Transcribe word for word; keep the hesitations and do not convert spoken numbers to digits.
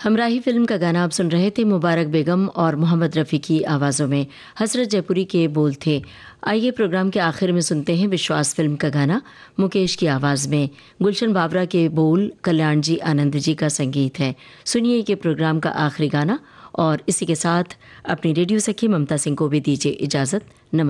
हमराही film का गाना आप सुन रहे थे। मुबारक बेगम और मोहम्मद रफ़ी की आवाज़ों में हसरत जयपुरी के बोल थे। आइए प्रोग्राम के आखिर में सुनते हैं विश्वास फिल्म का गाना मुकेश की आवाज़ में। गुलशन बाबरा के बोल, कल्याण जी आनंद जी का संगीत है। सुनिए कि प्रोग्राम का आखिरी गाना, और इसी के साथ अपनी रेडियो सखी ममता सिंह को भी दीजिए इजाज़त। नमस्कार।